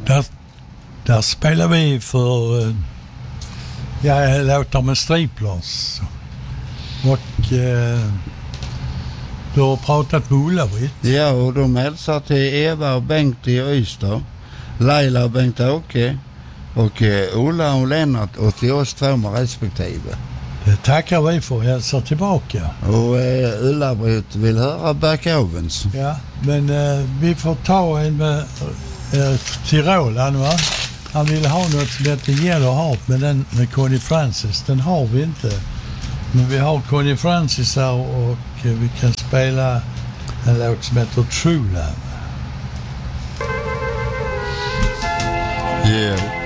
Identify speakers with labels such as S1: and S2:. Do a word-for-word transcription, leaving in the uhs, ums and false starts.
S1: där, där spelar vi för uh, jag låter med striplers. Och uh, du har pratat med Ulla-Britt.
S2: Ja, och de hälsar till Eva och Bengt i Ystad, Laila och Bengt-Åke och uh, Ulla och Lennart och till oss två med respektive.
S1: Det tackar vi för, hälsar tillbaka.
S2: Och uh, Ulla-Britt vill höra Backhovens.
S1: Ja, men uh, vi får ta en med uh, Tirolan, va? Han vill ha något som heter Yellow Heart, men den med Connie Francis, den har vi inte. Men vi har Connie Francis här och vi kan spela en låt som heter True Love.
S2: Yeah.